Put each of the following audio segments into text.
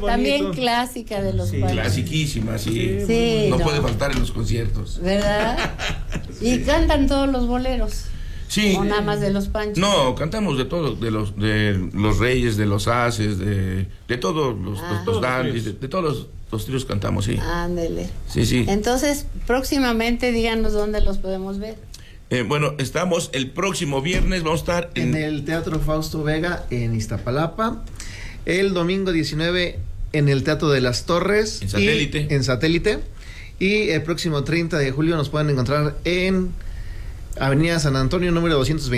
También clásica de los Panchos. Clasiquísima, sí. Sí, no puede faltar en los conciertos. ¿Verdad? Y cantan todos los boleros. Sí. O nada más de los Panchos. No, cantamos de todo, de los Reyes, de los Haces, de todos los dandies, de todos los tríos cantamos, sí. Ándele. Sí. Entonces, próximamente díganos dónde los podemos ver. Bueno, estamos el próximo viernes, vamos a estar en el Teatro Fausto Vega en Iztapalapa, el domingo 19 en el Teatro de las Torres en Satélite, y el próximo 30 de julio nos pueden encontrar en Avenida San Antonio número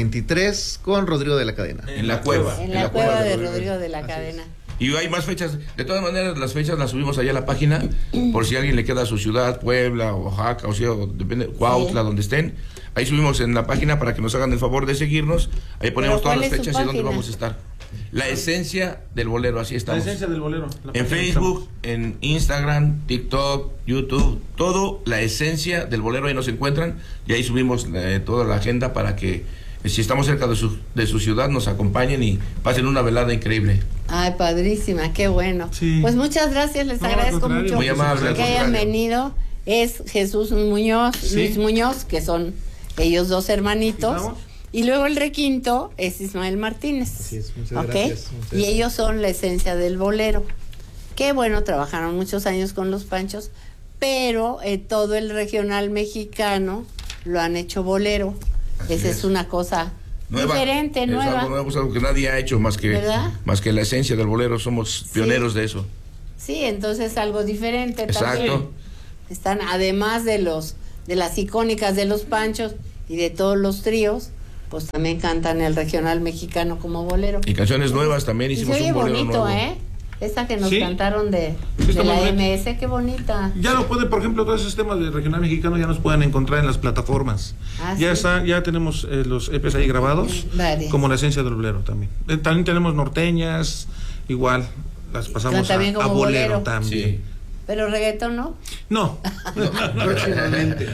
223 con Rodrigo de la Cadena. En la cueva. En la cueva de Rodrigo de la Cadena. Y hay más fechas. De todas maneras, las fechas las subimos allá a la página, por si a alguien le queda a su ciudad, Puebla, Oaxaca, o sea, depende, Cuautla, donde estén. Ahí subimos en la página para que nos hagan el favor de seguirnos. Ahí ponemos todas las fechas y dónde vamos a estar. La esencia del bolero, así estamos. La esencia del bolero. En Facebook, en Instagram, TikTok, YouTube, todo la esencia del bolero, ahí nos encuentran. Y ahí subimos toda la agenda para que, si estamos cerca de su ciudad, nos acompañen y pasen una velada increíble. Ay, padrísima, qué bueno. Sí. Pues muchas gracias, les agradezco mucho muy amable, que hayan venido. Es Jesús Muñoz, Luis Muñoz, que son ellos dos hermanitos. Y luego el requinto es Ismael Martínez. Así es, muchas gracias. Y ellos son la esencia del bolero. Qué bueno, trabajaron muchos años con los Panchos, pero todo el regional mexicano lo han hecho bolero. Esa es una cosa diferente, nueva. Algo nuevo, es algo que nadie ha hecho más que la esencia del bolero. Somos pioneros de eso. Sí, entonces algo diferente. Exacto. También. Están, además de las icónicas de los Panchos y de todos los tríos, pues también cantan el regional mexicano como bolero. Y canciones nuevas también hicimos un bolero bonito, nuevo. Esta que nos cantaron de la MS, qué bonita. Ya lo puede, por ejemplo, todos esos temas de regional mexicano ya nos pueden encontrar en las plataformas. Ya tenemos los EPs ahí grabados, como la esencia del bolero también. También tenemos norteñas, igual, las pasamos a bolero también. Sí. ¿Pero reggaetón no? No. Próximamente.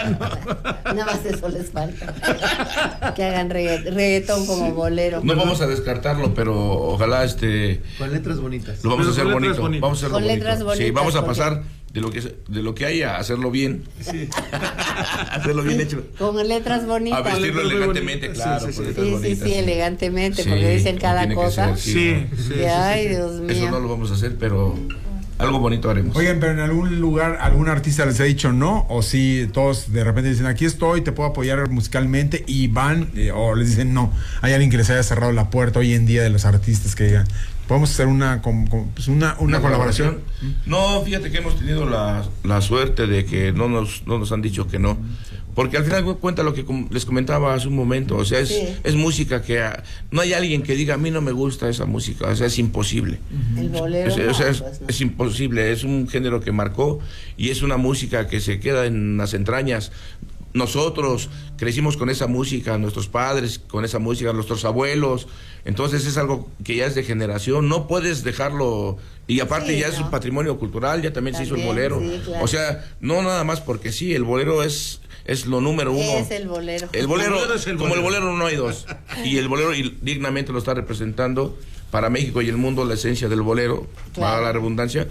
Nada más eso les falta. Que hagan reggaetón como bolero. No vamos a descartarlo, pero ojalá con letras bonitas. Lo vamos a hacer bonito. Vamos a hacerlo con letras bonitas. Sí, vamos a pasar de lo que hay a hacerlo bien. Sí. Hacerlo bien hecho. Con letras bonitas. A vestirlo elegantemente, claro. Sí, elegantemente, porque dicen cada cosa. Sí. Ay, Dios mío. Eso no lo vamos a hacer, pero algo bonito haremos. Oigan, pero en algún lugar, algún artista les ha dicho no, o si todos de repente dicen, aquí estoy, te puedo apoyar musicalmente, y van, o les dicen no, hay alguien que les haya cerrado la puerta hoy en día de los artistas que digan, ¿podemos hacer una colaboración? No, fíjate que hemos tenido la suerte de que no nos han dicho que no. Porque al final cuenta lo que les comentaba hace un momento, o sea, es música que no hay alguien que diga, a mí no me gusta esa música, o sea, es imposible. El bolero es imposible, es un género que marcó y es una música que se queda en las entrañas. Nosotros crecimos con esa música, nuestros padres con esa música, nuestros abuelos, entonces es algo que ya es de generación, no puedes dejarlo, y aparte ya es un patrimonio cultural, ya también se hizo el bolero, claro. O sea, no nada más porque sí, el bolero es lo número uno. Es el bolero. El bolero, como el bolero no hay dos, y el bolero dignamente lo está representando para México y el mundo, la esencia del bolero, para la redundancia,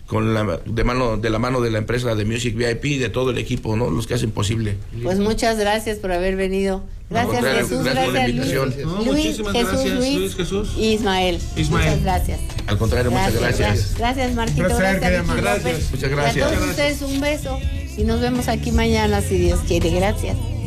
de la mano de la empresa de Music VIP y de todo el equipo, ¿no? Los que hacen posible. Pues muchas gracias por haber venido. Gracias, Jesús, gracias Luis, Jesús y Ismael. Muchas gracias. Al contrario, muchas gracias. Gracias, Marquito. Gracias. Muchas gracias. Y a todos ustedes un beso y nos vemos aquí mañana si Dios quiere. Gracias.